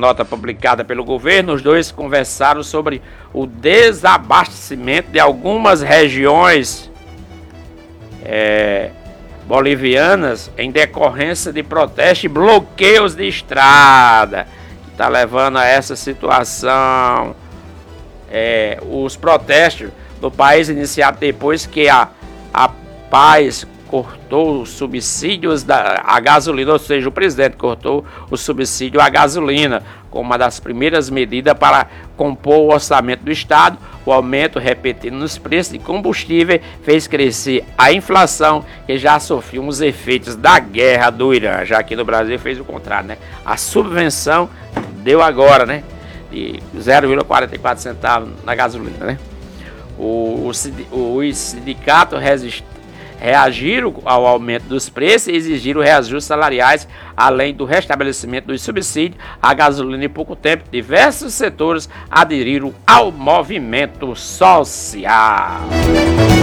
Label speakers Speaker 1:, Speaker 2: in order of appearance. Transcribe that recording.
Speaker 1: nota publicada pelo governo, os dois conversaram sobre o desabastecimento de algumas regiões bolivianas em decorrência de protestos e bloqueios de estrada, que está levando a essa situação. Os protestos do país iniciaram depois que a paz cortou os subsídios à gasolina, ou seja, o presidente cortou o subsídio à gasolina como uma das primeiras medidas para compor o orçamento do Estado. O aumento repetido nos preços de combustível fez crescer a inflação, que já sofreu os efeitos da guerra do Irã. Já aqui no Brasil fez o contrário, né? A subvenção deu agora, né? De 0,44 centavos na gasolina, né? Os sindicatos reagiram ao aumento dos preços e exigiram reajustes salariais, além do restabelecimento dos subsídios à gasolina. Em pouco tempo, diversos setores aderiram ao movimento social.